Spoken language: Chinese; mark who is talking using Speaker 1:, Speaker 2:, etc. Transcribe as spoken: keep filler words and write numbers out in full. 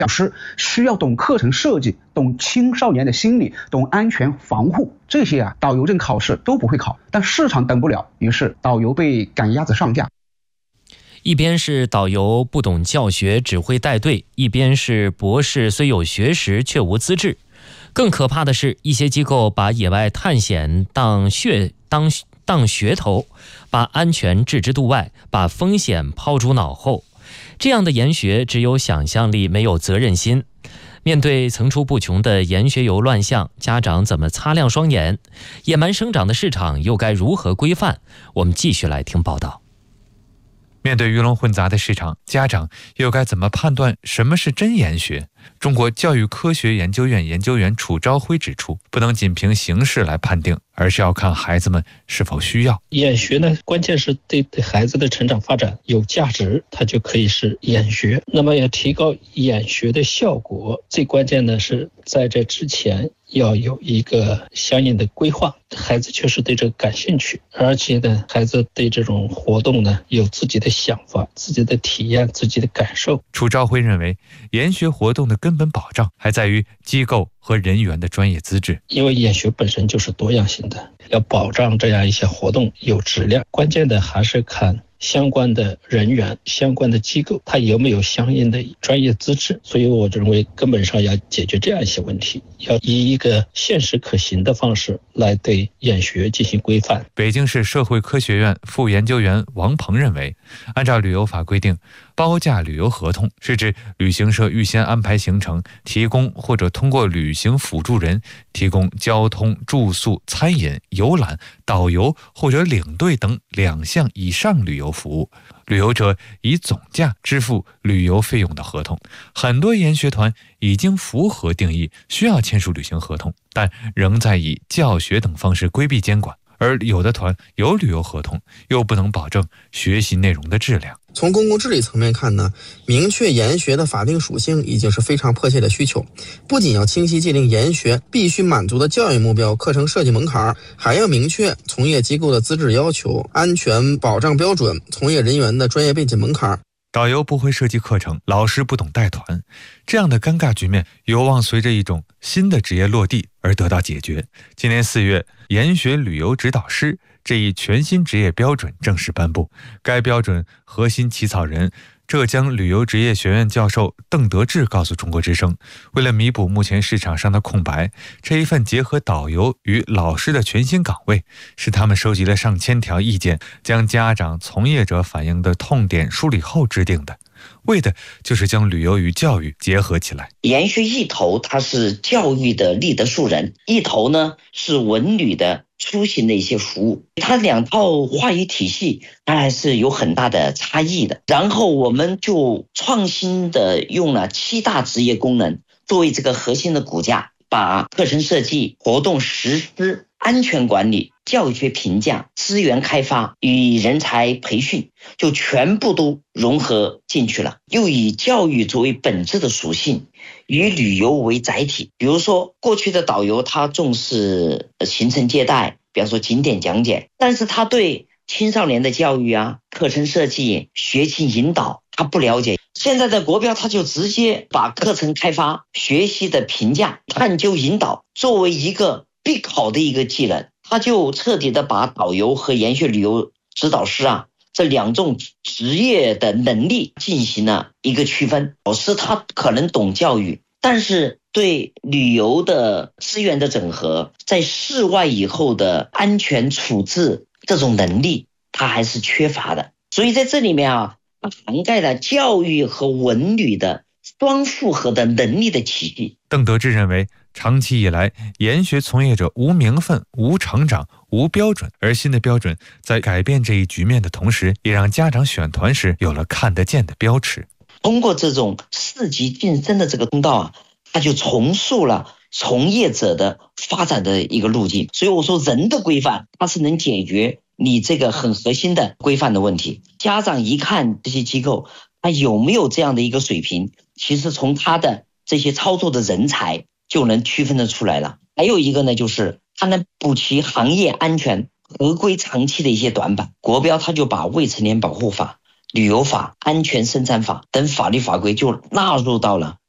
Speaker 1: 老师需要懂课程设计，懂青少年的心理，懂安全防护，这些啊导游证考试都不会考，但市场等不了，于是导游被赶鸭子上架。
Speaker 2: 一边是导游不懂教学，只会带队，一边是博士虽有学识却无资质。更可怕的是，一些机构把野外探险当噱当当噱头，把安全置之度外，把风险抛诸脑后。这样的研学只有想象力，没有责任心。面对层出不穷的研学游乱象，家长怎么擦亮双眼？野蛮生长的市场又该如何规范？我们继续来听报道。
Speaker 3: 面对鱼龙混杂的市场，家长又该怎么判断什么是真研学？中国教育科学研究院研究员楚朝晖指出，不能仅凭形式来判定，而是要看孩子们是否需要。
Speaker 4: 研学呢，关键是对对孩子的成长发展有价值，它就可以是研学。那么要提高研学的效果，最关键的是在这之前要有一个相应的规划，孩子确实对这个感兴趣，而且呢，孩子对这种活动呢有自己的想法、自己的体验、自己的感受。
Speaker 3: 楚朝晖认为，研学活动的根本保障还在于机构和人员的专业资质。
Speaker 4: 因为研学本身就是多样性的，要保障这样一些活动有质量，关键的还是看相关的人员、相关的机构，它有没有相应的专业资质。所以我认为根本上要解决这样一些问题，要以一个现实可行的方式来对研学进行规范。
Speaker 3: 北京市社会科学院副研究员王鹏认为，按照旅游法规定，包价旅游合同是指旅行社预先安排行程，提供或者通过旅行辅助人提供交通、住宿、餐饮、游览、导游或者领队等两项以上旅游服务，旅游者以总价支付旅游费用的合同。很多研学团已经符合定义，需要签署旅行合同，但仍在以教学等方式规避监管。而有的团有旅游合同，又不能保证学习内容的质量。
Speaker 5: 从公共治理层面看呢，明确研学的法定属性已经是非常迫切的需求。不仅要清晰界定研学必须满足的教育目标、课程设计门槛，还要明确从业机构的资质要求、安全保障标准、从业人员的专业背景门槛。
Speaker 3: 导游不会设计课程，老师不懂带团，这样的尴尬局面有望随着一种新的职业落地而得到解决。今年四月，研学旅游指导师这一全新职业标准正式颁布。该标准核心起草人浙江旅游职业学院教授邓德志告诉中国之声，为了弥补目前市场上的空白，这一份结合导游与老师的全新岗位，是他们收集了上千条意见，将家长、从业者反映的痛点梳理后制定的，为的就是将旅游与教育结合起来。
Speaker 6: 研学一头它是教育的立德树人，一头呢是文旅的出行的一些服务，它两套话语体系当然是有很大的差异的。然后我们就创新的用了七大职业功能作为这个核心的骨架，把课程设计、活动实施、安全管理、教学评价、资源开发与人才培训就全部都融合进去了，又以教育作为本质的属性，以旅游为载体。比如说过去的导游他重视行程接待，比方说景点讲解，但是他对青少年的教育啊、课程设计、学习引导他不了解。现在的国标他就直接把课程开发、学习的评价、探究引导作为一个必考的一个技能，他就彻底的把导游和研学旅游指导师啊这两种职业的能力进行了一个区分。老师他可能懂教育，但是对旅游的资源的整合，在室外以后的安全处置这种能力他还是缺乏的。所以在这里面啊，它涵盖了教育和文旅的双复合的能力的体系。
Speaker 3: 邓德志认为，长期以来，研学从业者无名分、无成长、无标准，而新的标准在改变这一局面的同时，也让家长选团时有了看得见的标尺。
Speaker 6: 通过这种四级晋升的这个通道啊，它就重塑了从业者的发展的一个路径。所以我说，人的规范它是能解决你这个很核心的规范的问题。家长一看这些机构它有没有这样的一个水平，其实从他的这些操作的人才就能区分得出来了。还有一个呢，就是它能补齐行业安全合规长期的一些短板。国标它就把未成年保护法、旅游法、安全生产法等法律法规就纳入到了